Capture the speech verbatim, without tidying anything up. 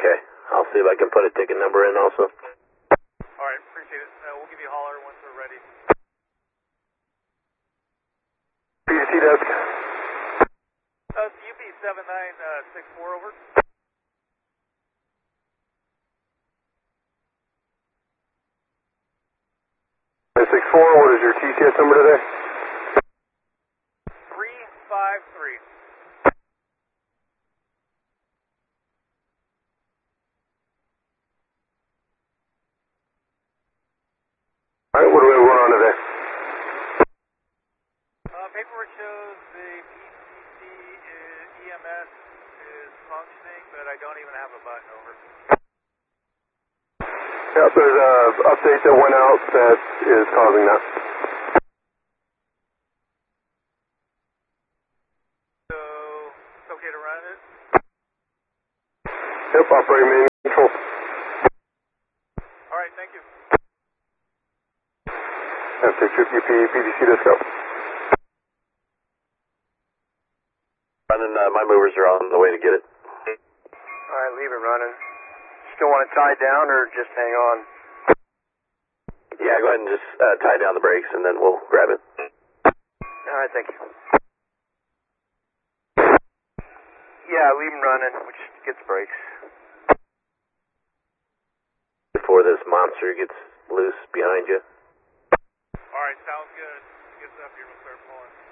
Okay. I'll see if I can put a ticket number in also. Alright, appreciate it. Uh, we'll give you a holler once we're ready. P D C desk. Uh, it's U P seven nine six four, over. six four, what is your T C S number today? three five three. Alright, what do we run on today? Uh, paperwork shows the P C C is, E M S is functioning, but I don't even have a button, over. Yep, there's an update that went out that is causing that. So, it's okay to run it? Yep, operating main control. Alright, thank you. F six fifty P D C desk out. Running, uh, my movers are on the way to get it. Alright, leave it running. Still want it tied down or just hang on? Yeah, go ahead and just uh, tie down the brakes and then we'll grab it. Alright, thank you. Yeah, leave them running. We just get the brakes. Before this monster gets loose behind you. Alright, sounds good. Gets up here, we'll start pulling.